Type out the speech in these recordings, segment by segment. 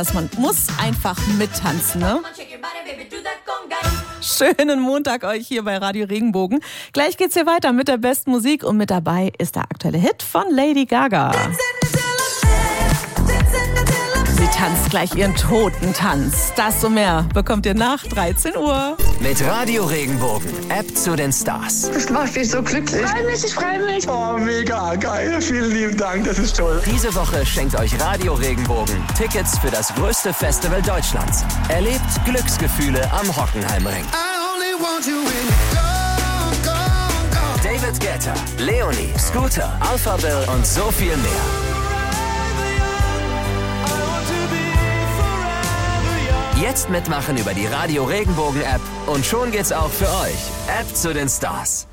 Man muss einfach mittanzen, ne? Schönen Montag euch hier bei Radio Regenbogen. Gleich geht's hier weiter mit der besten Musik und mit dabei ist der aktuelle Hit von Lady Gaga. Sie tanzt gleich ihren Totentanz. Das und mehr bekommt ihr nach 13 Uhr. Mit Radio Regenbogen, App zu den Stars. Das macht mich so glücklich. Ich freue mich. Oh, mega geil. Vielen lieben Dank, das ist toll. Diese Woche schenkt euch Radio Regenbogen Tickets für das größte Festival Deutschlands. Erlebt Glücksgefühle am Hockenheimring. David Guetta, Leonie, Scooter, Alpha Bill und so viel mehr. Jetzt mitmachen über die Radio Regenbogen App und schon geht's auch für euch. App zu den Stars.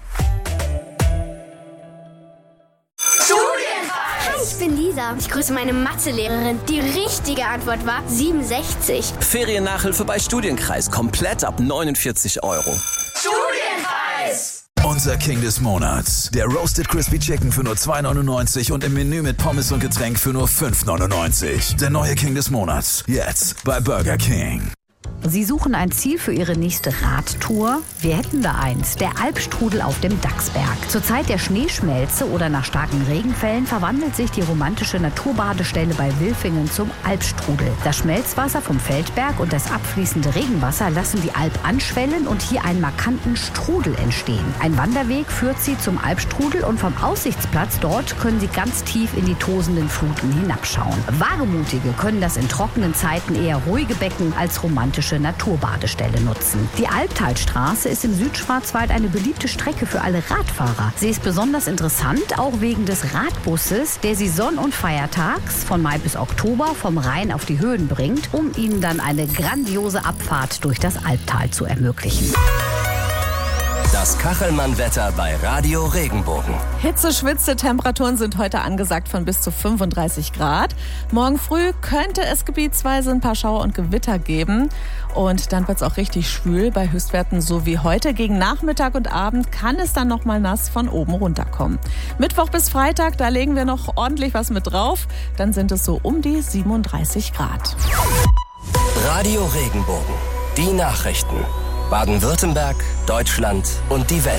Hi, ich bin Lisa. Ich grüße meine Mathelehrerin. Die richtige Antwort war 67. Feriennachhilfe bei Studienkreis. Komplett ab 49 €. Studienkreis! Unser King des Monats. Der Roasted Crispy Chicken für nur 2,99 und im Menü mit Pommes und Getränk für nur 5,99. Der neue King des Monats. Jetzt bei Burger King. Sie suchen ein Ziel für Ihre nächste Radtour? Wir hätten da eins, der Alpstrudel auf dem Dachsberg. Zur Zeit der Schneeschmelze oder nach starken Regenfällen verwandelt sich die romantische Naturbadestelle bei Wilfingen zum Alpstrudel. Das Schmelzwasser vom Feldberg und das abfließende Regenwasser lassen die Alp anschwellen und hier einen markanten Strudel entstehen. Ein Wanderweg führt Sie zum Alpstrudel und vom Aussichtsplatz dort können Sie ganz tief in die tosenden Fluten hinabschauen. Wagemutige können das in trockenen Zeiten eher ruhige Becken als romantische Naturbadestelle nutzen. Die Albtalstraße ist im Südschwarzwald eine beliebte Strecke für alle Radfahrer. Sie ist besonders interessant, auch wegen des Radbusses, der sie sonn- und feiertags von Mai bis Oktober vom Rhein auf die Höhen bringt, um ihnen dann eine grandiose Abfahrt durch das Albtal zu ermöglichen. Das Kachelmann-Wetter bei Radio Regenbogen. Hitze-schwitze Temperaturen sind heute angesagt von bis zu 35 Grad. Morgen früh könnte es gebietsweise ein paar Schauer und Gewitter geben. Und dann wird es auch richtig schwül bei Höchstwerten so wie heute. Gegen Nachmittag und Abend kann es dann noch mal nass von oben runterkommen. Mittwoch bis Freitag, da legen wir noch ordentlich was mit drauf. Dann sind es so um die 37 Grad. Radio Regenbogen. Die Nachrichten. Baden-Württemberg, Deutschland und die Welt.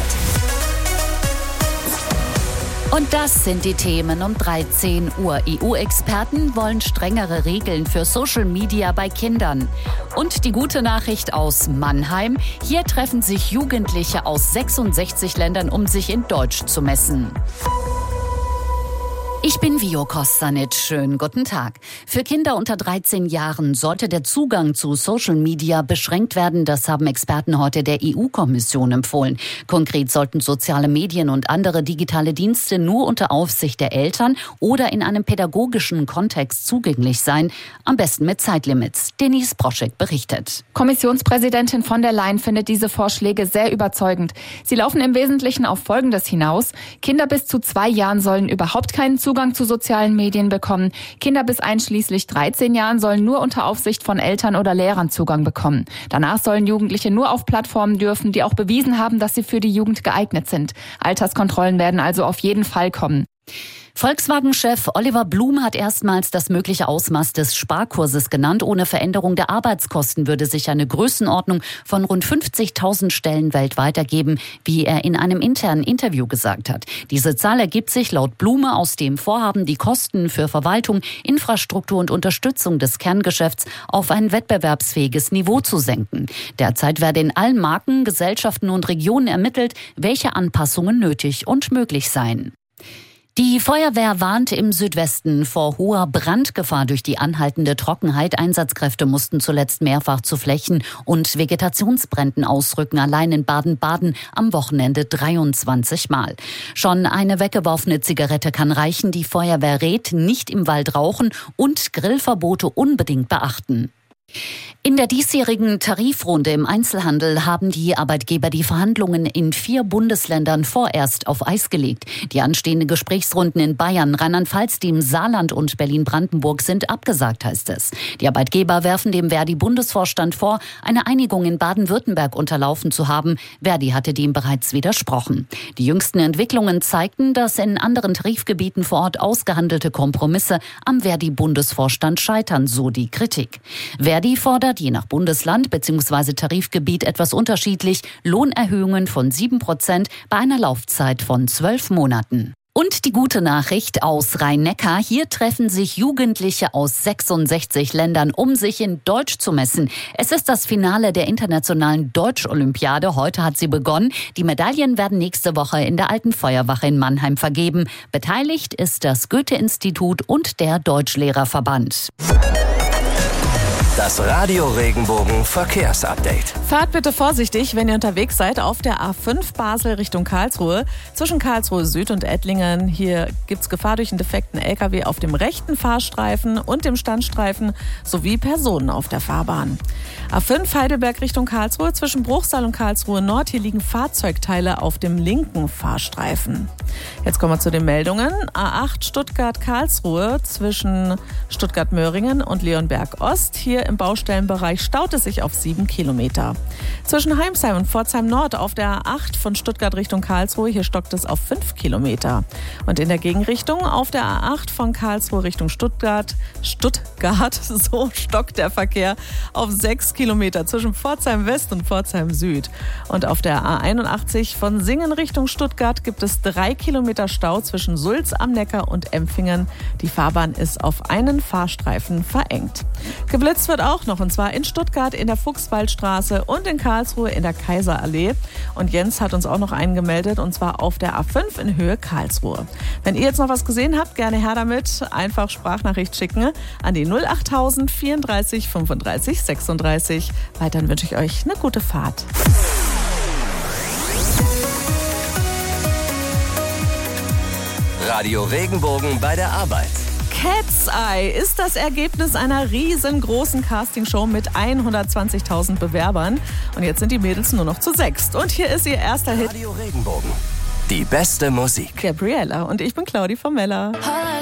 Und das sind die Themen um 13 Uhr. EU-Experten wollen strengere Regeln für Social Media bei Kindern. Und die gute Nachricht aus Mannheim. Hier treffen sich Jugendliche aus 66 Ländern, um sich in Deutsch zu messen. Ich bin Vio Kostanic. Schönen guten Tag. Für Kinder unter 13 Jahren sollte der Zugang zu Social Media beschränkt werden. Das haben Experten heute der EU-Kommission empfohlen. Konkret sollten soziale Medien und andere digitale Dienste nur unter Aufsicht der Eltern oder in einem pädagogischen Kontext zugänglich sein. Am besten mit Zeitlimits. Denise Broschek berichtet. Kommissionspräsidentin von der Leyen findet diese Vorschläge sehr überzeugend. Sie laufen im Wesentlichen auf Folgendes hinaus. Kinder bis zu 2 Jahren sollen überhaupt keinen Zugang zu sozialen Medien bekommen. Kinder bis einschließlich 13 Jahren sollen nur unter Aufsicht von Eltern oder Lehrern Zugang bekommen. Danach sollen Jugendliche nur auf Plattformen dürfen, die auch bewiesen haben, dass sie für die Jugend geeignet sind. Alterskontrollen werden also auf jeden Fall kommen. Volkswagen-Chef Oliver Blume hat erstmals das mögliche Ausmaß des Sparkurses genannt. Ohne Veränderung der Arbeitskosten würde sich eine Größenordnung von rund 50.000 Stellen weltweit ergeben, wie er in einem internen Interview gesagt hat. Diese Zahl ergibt sich laut Blume aus dem Vorhaben, die Kosten für Verwaltung, Infrastruktur und Unterstützung des Kerngeschäfts auf ein wettbewerbsfähiges Niveau zu senken. Derzeit werde in allen Marken, Gesellschaften und Regionen ermittelt, welche Anpassungen nötig und möglich seien. Die Feuerwehr warnt im Südwesten vor hoher Brandgefahr durch die anhaltende Trockenheit. Einsatzkräfte mussten zuletzt mehrfach zu Flächen- und Vegetationsbränden ausrücken. Allein in Baden-Baden am Wochenende 23 Mal. Schon eine weggeworfene Zigarette kann reichen. Die Feuerwehr rät, nicht im Wald rauchen und Grillverbote unbedingt beachten. In der diesjährigen Tarifrunde im Einzelhandel haben die Arbeitgeber die Verhandlungen in 4 Bundesländern vorerst auf Eis gelegt. Die anstehenden Gesprächsrunden in Bayern, Rheinland-Pfalz, dem Saarland und Berlin-Brandenburg sind abgesagt, heißt es. Die Arbeitgeber werfen dem Verdi-Bundesvorstand vor, eine Einigung in Baden-Württemberg unterlaufen zu haben. Verdi hatte dem bereits widersprochen. Die jüngsten Entwicklungen zeigten, dass in anderen Tarifgebieten vor Ort ausgehandelte Kompromisse am Verdi-Bundesvorstand scheitern, so die Kritik. Verdi fordert je nach Bundesland bzw. Tarifgebiet etwas unterschiedlich Lohnerhöhungen von 7% bei einer Laufzeit von 12 Monaten. Und die gute Nachricht aus Rhein-Neckar. Hier treffen sich Jugendliche aus 66 Ländern, um sich in Deutsch zu messen. Es ist das Finale der internationalen Deutsch-Olympiade. Heute hat sie begonnen. Die Medaillen werden nächste Woche in der Alten Feuerwache in Mannheim vergeben. Beteiligt ist das Goethe-Institut und der Deutschlehrerverband. Das Radio Regenbogen Verkehrsupdate. Fahrt bitte vorsichtig, wenn ihr unterwegs seid auf der A5 Basel Richtung Karlsruhe. Zwischen Karlsruhe Süd und Ettlingen. Hier gibt's Gefahr durch einen defekten LKW auf dem rechten Fahrstreifen und dem Standstreifen sowie Personen auf der Fahrbahn. A5 Heidelberg Richtung Karlsruhe. Zwischen Bruchsal und Karlsruhe Nord. Hier liegen Fahrzeugteile auf dem linken Fahrstreifen. Jetzt kommen wir zu den Meldungen. A8 Stuttgart-Karlsruhe zwischen Stuttgart-Möhringen und Leonberg Ost. Hier im Baustellenbereich staut es sich auf 7 Kilometer. Zwischen Heimsheim und Pforzheim Nord auf der A8 von Stuttgart Richtung Karlsruhe, hier stockt es auf 5 Kilometer. Und in der Gegenrichtung auf der A8 von Karlsruhe Richtung Stuttgart, so stockt der Verkehr auf 6 Kilometer zwischen Pforzheim West und Pforzheim Süd. Und auf der A81 von Singen Richtung Stuttgart gibt es 3 Kilometer Stau zwischen Sulz am Neckar und Empfingen. Die Fahrbahn ist auf einen Fahrstreifen verengt. Geblitzt wird auch noch, und zwar in Stuttgart in der Fuchswaldstraße und in Karlsruhe in der Kaiserallee. Und Jens hat uns auch noch einen gemeldet, und zwar auf der A5 in Höhe Karlsruhe. Wenn ihr jetzt noch was gesehen habt, gerne her damit. Einfach Sprachnachricht schicken an die 08000 34 35 36. Weiterhin wünsche ich euch eine gute Fahrt. Radio Regenbogen bei der Arbeit. Cat's Eye ist das Ergebnis einer riesengroßen Castingshow mit 120.000 Bewerbern. Und jetzt sind die Mädels nur noch zu 6. Und hier ist ihr erster Hit. Radio Regenbogen. Die beste Musik. Gabriella. Und ich bin Claudi Formella.